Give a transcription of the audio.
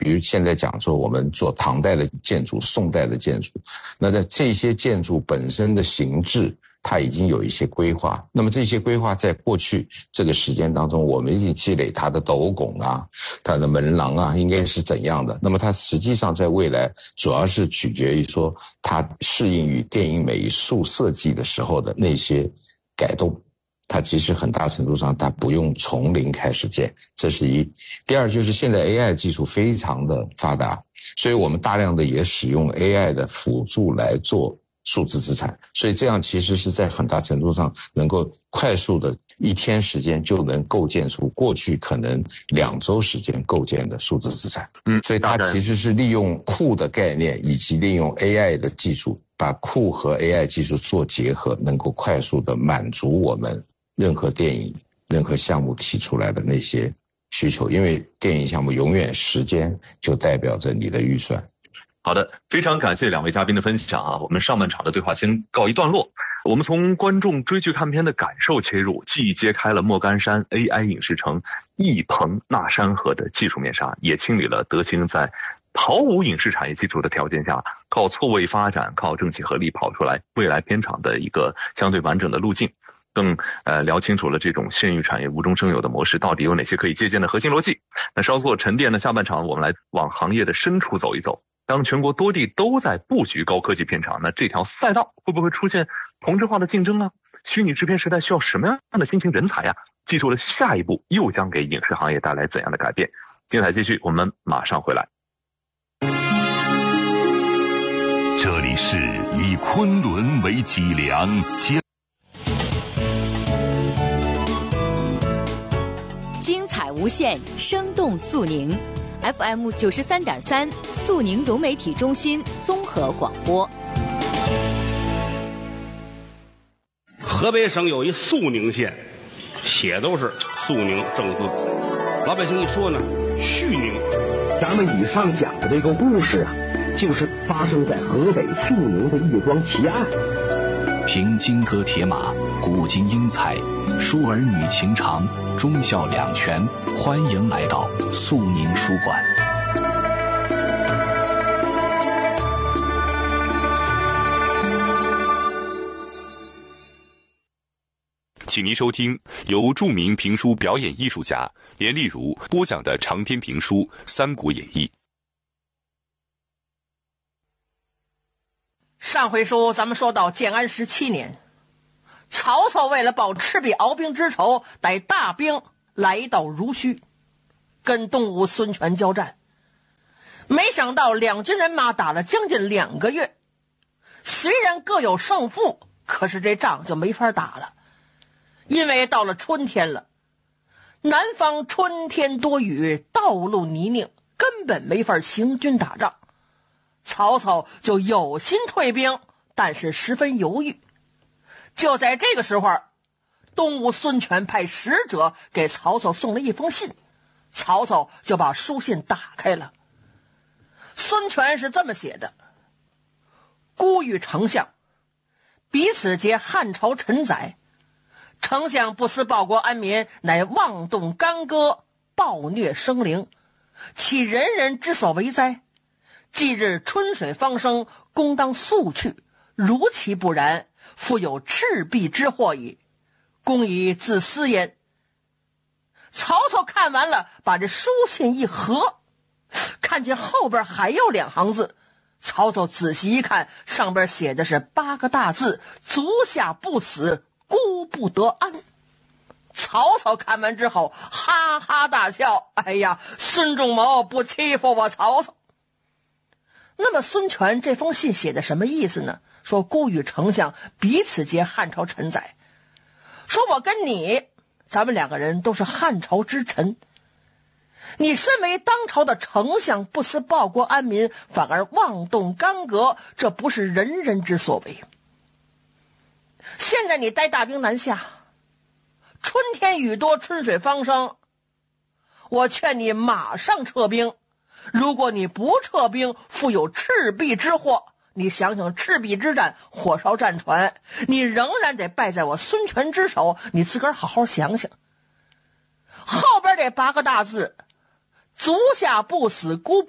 比如现在讲说我们做唐代的建筑、宋代的建筑，那在这些建筑本身的形制它已经有一些规划，那么这些规划在过去这个时间当中，我们已经积累它的斗拱啊，它的门廊啊应该是怎样的，那么它实际上在未来主要是取决于说它适应于电影美术设计的时候的那些改动，它其实很大程度上它不用从零开始建，这是一。第二就是现在 AI 技术非常的发达，所以我们大量的也使用 AI 的辅助来做数字资产，所以这样其实是在很大程度上能够快速的1天时间就能构建出过去可能2周时间构建的数字资产。所以它其实是利用库的概念以及利用 AI 的技术，把库和 AI 技术做结合，能够快速的满足我们任何电影、任何项目提出来的那些需求，因为电影项目永远时间就代表着你的预算。 好的，非常感谢两位嘉宾的分享啊！我们上半场的对话先告一段落。我们从观众追剧看片的感受切入，既揭开了莫干山 AI 影视城一棚纳山河的技术面纱，也清理了德清在毫无影视产业基础的条件下，靠错位发展、靠政企合力跑出来未来片场的一个相对完整的路径。更聊清楚了这种县域产业无中生有的模式到底有哪些可以借鉴的核心逻辑。那稍作沉淀的下半场，我们来往行业的深处走一走。当全国多地都在布局高科技片场，那这条赛道会不会出现同质化的竞争啊？虚拟制片时代需要什么样的新型人才啊？技术的下一步又将给影视行业带来怎样的改变？精彩继续，我们马上回来。 这里是以昆仑为脊梁， 精彩无限，生动肃宁。FM 93.3肃宁融媒体中心综合广播。 河北省有一肃宁县，写都是肃宁正字，老百姓一说呢，虚宁。 咱们以上讲的这个故事啊，就是发生在河北肃宁的一桩奇案。 凭金戈铁马，古今英才，书儿女情长，忠孝两全，欢迎来到肃宁书馆。 请您收听由著名评书表演艺术家连丽如播讲的长篇评书《三国演义》。 上回书咱们说到建安17年，曹操为了报赤壁鏖兵之仇，带大兵来到濡须，跟东吴孙权交战。没想到两军人马打了将近2个月，虽然各有胜负，可是这仗就没法打了。因为到了春天了，南方春天多雨，道路泥泞，根本没法行军打仗。曹操就有心退兵，但是十分犹豫。就在这个时候，东吴孙权派使者给曹操送了一封信，曹操就把书信打开了。孙权是这么写的：孤与丞相彼此皆汉朝臣宰，丞相不思报国安民，乃妄动干戈，暴虐生灵，其人人之所为哉？既日春水方生，公当速去，如其不然，复有赤壁之祸矣。公以自私焉。曹操看完了，把这书信一合，看见后边还有2行字。曹操仔细一看，上边写的是8个大字：足下不死，孤不得安。曹操看完之后哈哈大笑，哎呀，孙仲谋不欺负我曹操。那么孙权这封信写的什么意思呢？说孤与丞相彼此皆汉朝臣宰，说我跟你，咱们2个人都是汉朝之臣，你身为当朝的丞相，不思报国安民，反而妄动干戈，这不是人人之所为。现在你带大兵南下，春天雨多，春水方生，我劝你马上撤兵。如果你不撤兵，复有赤壁之祸。你想想赤壁之战，火烧战船，你仍然得败在我孙权之手，你自个儿好好想想。后边这8个大字：足下不死，孤